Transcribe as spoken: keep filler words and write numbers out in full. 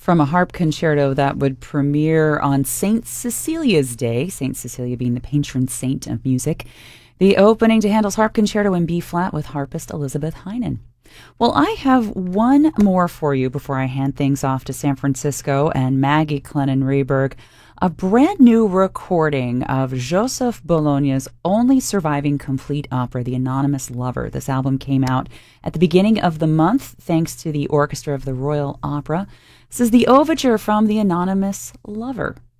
from a harp concerto that would premiere on Saint Cecilia's Day, Saint Cecilia being the patron saint of music. The opening to Handel's Harp Concerto in B-flat with harpist Elizabeth Heinen. Well, I have one more for you before I hand things off to San Francisco and Maggie Clennon-Rehberg. A brand new recording of Joseph Bologna's only surviving complete opera, The Anonymous Lover. This album came out at the beginning of the month thanks to the Orchestra of the Royal Opera. This is the overture from The Anonymous Lover.